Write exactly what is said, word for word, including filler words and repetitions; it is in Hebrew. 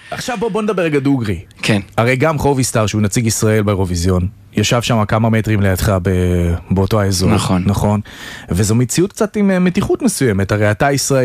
עכשיו בוא, בוא נדבר רגע דוגרי. כן. הרי גם חובי סטאר, שהוא נציג ישראל באירוויזיון, ישב שם כמה מטרים לידך באותו האזור. נכון. נכון. וזו מציאות קצת עם מתיחות מסוימת, הרי אתה ישראל,